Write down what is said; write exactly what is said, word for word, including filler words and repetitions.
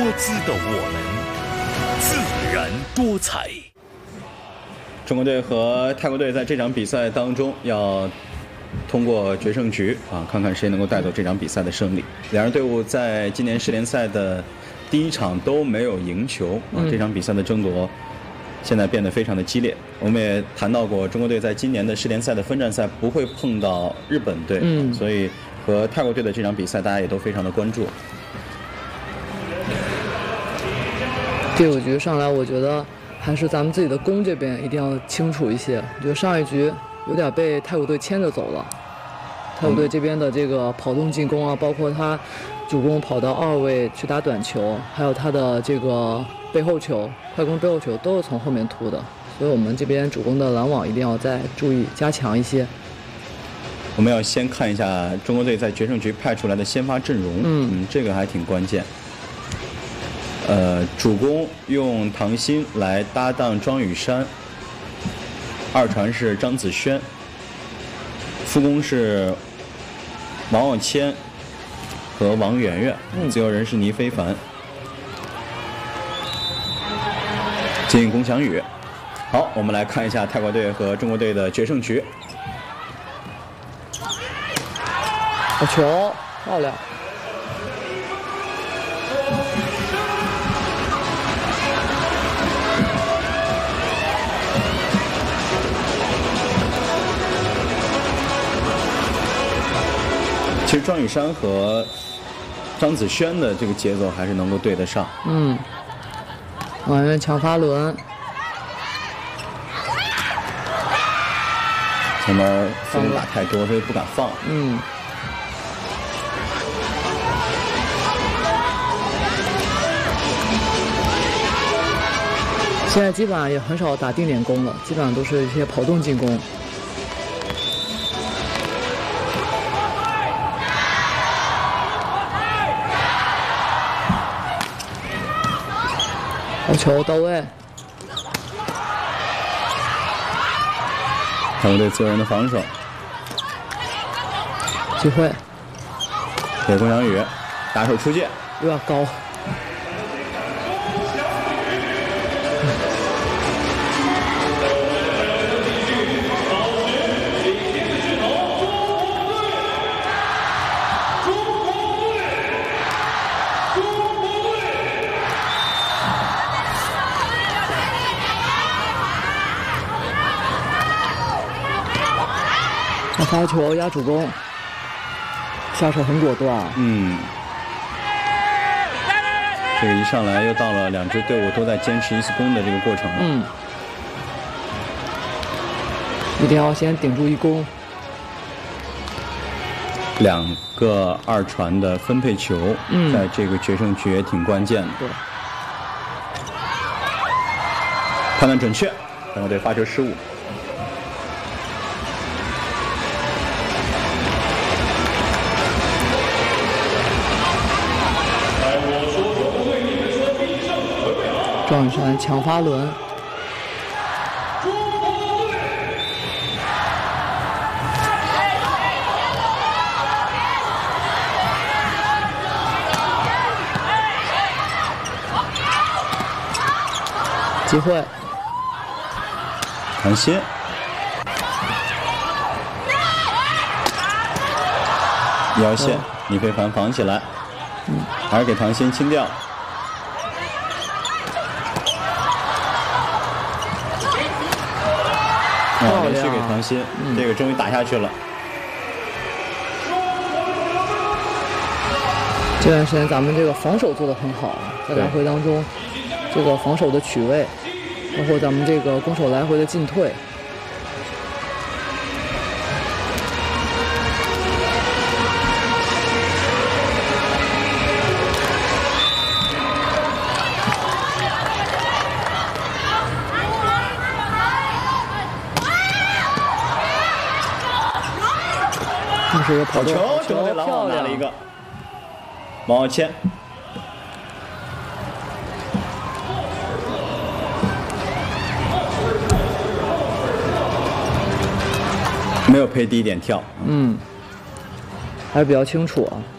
姿的我们，自然多彩。 中国队和泰国队在这场比赛当中要通过决胜局啊，看看谁能够带走这场比赛的胜利。两支队伍在今年世联赛的第一场都没有赢球啊，这场比赛的争夺现在变得非常的激烈。我们也谈到过，中国队在今年的世联赛的分站赛不会碰到日本队， 嗯， 所以和泰国队的这场比赛大家也都非常的关注。 第五局上来，我觉得还是咱们自己的攻这边一定要清楚一些。我觉得上一局有点被泰国队牵着走了。泰国队这边的这个跑动进攻啊，包括他主攻跑到二位去打短球，还有他的这个背后球、快攻背后球都是从后面突的，所以我们这边主攻的拦网一定要再注意加强一些。 我们要先看一下中国队在决胜局派出来的先发阵容， 嗯， 嗯这个还挺关键。呃，主攻用唐鑫来搭档庄宇珊，二传是张子萱，副攻是王傲谦和王媛媛，自由人是倪非凡，接应龚翔宇。好，我们来看一下泰国队和中国队的决胜局。 好球，漂亮！ 其实庄宇珊和张子萱的这个节奏还是能够对得上。 嗯，王源强发轮， 前面风打太多，所以不敢放。 嗯。现在基本上也很少打定点攻了，基本上都是一些跑动进攻。好球到位！ 泰国队自由人的防守， 机会给龚翔宇打手出界， 有点高。发球压主攻，下手很果断。 嗯，这个一上来又到了两支队伍都在坚持一次攻的这个过程了。 嗯，一定要先顶住一攻。 两个二传的分配球， 嗯， 在这个决胜局也挺关键的。 对， 判断准确，泰国队发球失误。 庄宇珊强发轮，机会， 唐鑫，腰线，倪非凡防起来，还是给唐鑫清掉。啊，连续给唐鑫，嗯、这个终于打下去了。 这段时间咱们这个防守做得很好，在来回当中，这个防守的取位，包括咱们这个攻守来回的进退。这是一个跑球， 球， 中国队拦网拿了一个。王傲谦，没有配低点跳， 嗯，还是比较清楚啊。